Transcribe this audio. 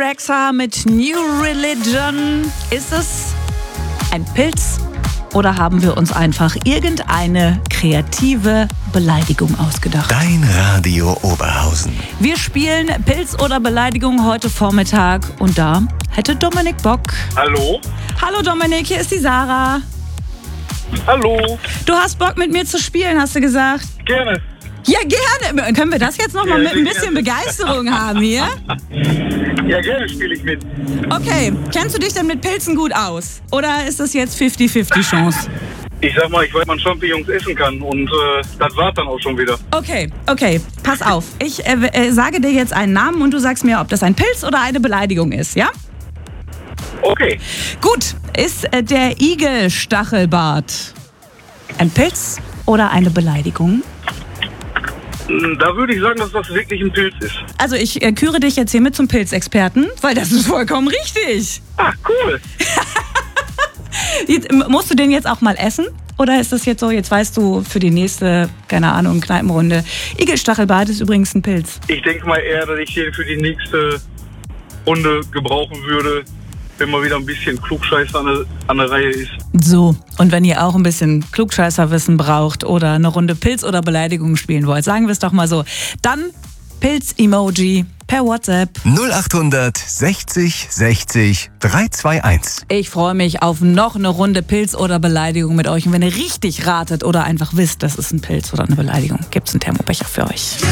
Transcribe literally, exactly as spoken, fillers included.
Alexa mit New Religion. Ist es ein Pilz oder haben wir uns einfach irgendeine kreative Beleidigung ausgedacht? Dein Radio Oberhausen. Wir spielen Pilz oder Beleidigung heute Vormittag und da hätte Dominik Bock. Hallo? Hallo Dominik, hier ist die Sarah. Hallo? Du hast Bock mit mir zu spielen, hast du gesagt? Gerne. Ja, gerne. Können wir das jetzt noch mal mit ein bisschen Begeisterung haben hier? Ja, gerne spiele ich mit. Okay, kennst du dich denn mit Pilzen gut aus? Oder ist das jetzt fifty fifty Chance? Ich sag mal, ich weiß, man Champignons essen kann und äh, das war's dann auch schon wieder. Okay, okay, pass auf. Ich äh, äh, sage dir jetzt einen Namen und du sagst mir, ob das ein Pilz oder eine Beleidigung ist, ja? Okay. Gut, ist äh, der Igelstachelbart ein Pilz oder eine Beleidigung? Da würde ich sagen, dass das wirklich ein Pilz ist. Also ich äh, küre dich jetzt hiermit zum Pilzexperten, weil das ist vollkommen richtig. Ah, cool. Jetzt, musst du den jetzt auch mal essen? Oder ist das jetzt so, jetzt weißt du für die nächste, keine Ahnung, Kneipenrunde, Igelstachelbart ist übrigens ein Pilz. Ich denke mal eher, dass ich den für die nächste Runde gebrauchen würde, wenn mal wieder ein bisschen Klugscheiß an der, an der Reihe ist. So, und wenn ihr auch ein bisschen Klugscheißerwissen braucht oder eine Runde Pilz oder Beleidigung spielen wollt, sagen wir es doch mal so, dann Pilz-Emoji per WhatsApp. null acht sechzig sechzig drei zwei eins. Ich freue mich auf noch eine Runde Pilz oder Beleidigung mit euch. Und wenn ihr richtig ratet oder einfach wisst, das ist ein Pilz oder eine Beleidigung, gibt's einen Thermobecher für euch.